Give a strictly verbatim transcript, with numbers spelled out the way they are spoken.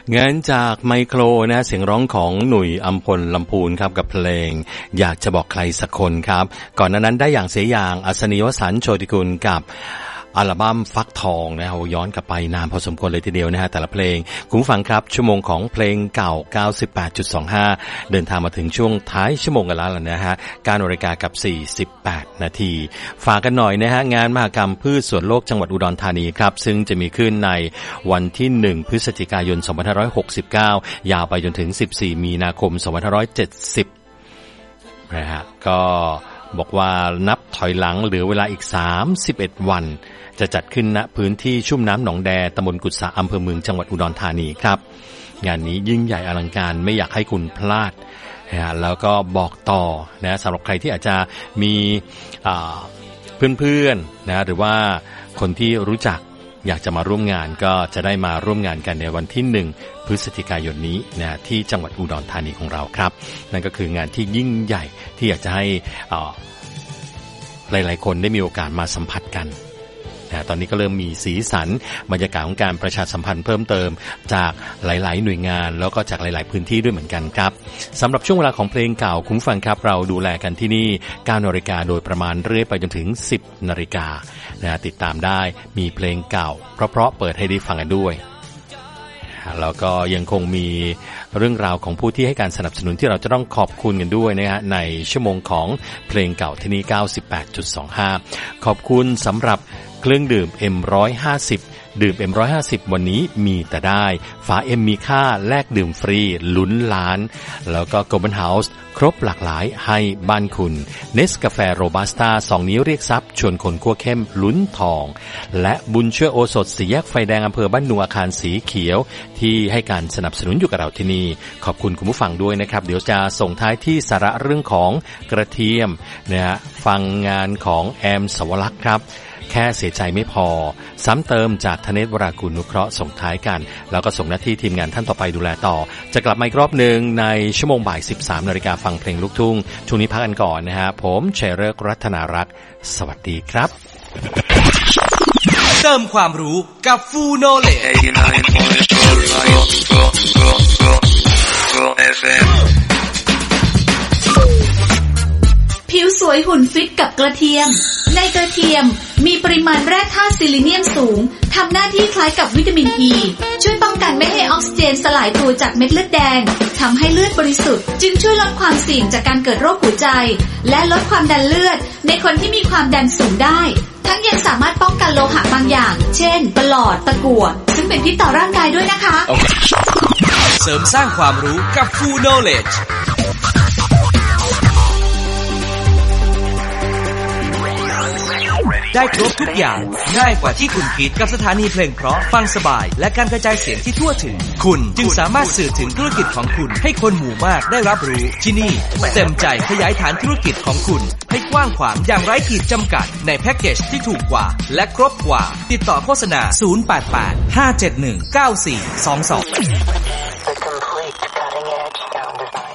งั้นจากไมโครนะเสียงร้องของหนุ่ยอัมพลลำพูนครับกับเพลงอยากจะบอกใครสักคนครับก่อนหน้านั้นได้อย่างเสียอย่างอัศนีวสันต์โชติกุลกับอัลบั้มฟักทองนะฮะย้อนกลับไปนานพอสมควรเลยทีเดียวนะฮะแต่ละเพลงคุณผู้ฟังครับชั่วโมงของเพลงเก่า เก้าสิบแปดจุดสองห้า เดินทางมาถึงช่วงท้ายชั่วโมงกันแล้วล่ะนะฮะการนาฬิกากับสี่สิบแปดนาทีฝากกันหน่อยนะฮะงานมหกรรมพืชสวนโลกจังหวัดอุดรธานีครับซึ่งจะมีขึ้นในวันที่หนึ่งพฤศจิกายนสองพันห้าร้อยหกสิบเก้ายาวไปจนถึงสิบสี่มีนาคมสองพันห้าร้อยเจ็ดสิบนะฮะก็บอกว่านับถอยหลังเหลือเวลาอีกสามสิบเอ็ดวันจะจัดขึ้นณพื้นที่ชุ่มน้ำหนองแดตำบลกุดสะอำเภอเมืองจังหวัดอุดรธานีครับงานนี้ยิ่งใหญ่อลังการไม่อยากให้คุณพลาดนะแล้วก็บอกต่อนะสำหรับใครที่อาจจะมีเพื่อนๆนะหรือว่าคนที่รู้จักอยากจะมาร่วมงานก็จะได้มาร่วมงานกันในวันที่หนึ่งพฤศจิกายนนี้นะที่จังหวัดอุดรธานีของเราครับนั่นก็คืองานที่ยิ่งใหญ่ที่อยากจะให้หลายๆคนได้มีโอกาสมาสัมผัสกันนะตอนนี้ก็เริ่มมีสีสันบรรยากาศของการประชาสัมพันธ์เพิ่มเติมจากหลายๆหน่วยงานแล้วก็จากหลายๆพื้นที่ด้วยเหมือนกันครับสำหรับช่วงเวลาของเพลงเก่าคุณฟังครับเราดูแลกันที่นี่ เก้านาฬิกาโดยประมาณเรื่อยไปจนถึงสิบนาฬิกานะติดตามได้มีเพลงเก่าเพราะๆเปิดให้ได้ฟังกันด้วยแล้วก็ยังคงมีเรื่องราวของผู้ที่ให้การสนับสนุนที่เราจะต้องขอบคุณกันด้วยนะฮะในชั่วโมงของเพลงเก่าที่นี่ เก้าสิบแปดจุดสองห้า ขอบคุณสำหรับเครื่องดื่ม เอ็ม หนึ่งร้อยห้าสิบ ดื่ม เอ็ม หนึ่งร้อยห้าสิบ วันนี้มีแต่ได้ฝา M มีค่าแลกดื่มฟรีลุ้นล้านแล้วก็ Golden House ครบหลากหลายให้บ้านคุณเนสกาแฟโรบัสต้าสองนิ้วเรียกทรัพย์ชวนคนคั่วเข้มลุ้นทองและบุญช่วยโอสถสี่แยกไฟแดงอำเภอบ้านหนูอาคารสีเขียวที่ให้การสนับสนุนอยู่กับเราที่นี่ขอบคุณคุณผู้ฟังด้วยนะครับเดี๋ยวจะส่งท้ายที่สาระเรื่องของกระเทียมนะฮะฟังงานของแอมสวรักษ์ครับแค่เสียใจไม่พอซ้ำเติมจากธเนศวรากุลนุเคราะห์ส่งท้ายกันแล้วก็ส่งหน้าที่ทีมงานท่านต่อไปดูแลต่อจะกลับมาอีกรอบหนึ่งในชั่วโมงบ่าย สิบสามนาฬิกาฟังเพลงลูกทุ่งช่วงนี้พักกันก่อนนะฮะผมชัยฤกษ์รัตนารักษ์สวัสดีครับเติมความรู้กับฟูโนเลจผิวสวยหุ่นฟิตกับกระเทียมในกระเทียมมีปริมาณแร่ธาตุซิลิเนียมสูงทำหน้าที่คล้ายกับวิตามินอ e, ีช่วยป้องกันไม่ให้ออกซิเจนสลายตัวจากเม็ดเลือดแดงทำให้เลือดบริสุทธิ์จึงช่วยลดความเสี่ยงจากการเกิดโรคหัวใจและลดความดันเลือดในคนที่มีความดันสูงได้ทั้งยังสามารถป้องกันโลหะบางอย่างเช่นปลอดตะกั่วซึ่งเป็นพิษต่อร่างกายด้วยนะคะ okay. เสริมสร้างความรู้กับฟูโนเลจได้ครบทุกอย่างง่ายกว่าที่คุณคิดกับสถานีเพลงเพราะฟังสบายและการกระจายเสียงที่ทั่วถึงคุณจึงสามารถสื่อถึงธุรกิจของคุณให้คนหมู่มากได้รับรู้ที่นี่เต็มใจขยายฐานธุรกิจของคุณให้กว้างขวางอย่างไร้ขีดจำกัดในแพ็กเกจที่ถูกกว่าและครบกว่าติดต่อโฆษณาศูนย์ แปด แปด ห้า เจ็ด หนึ่ง เก้า สี่ สอง สอง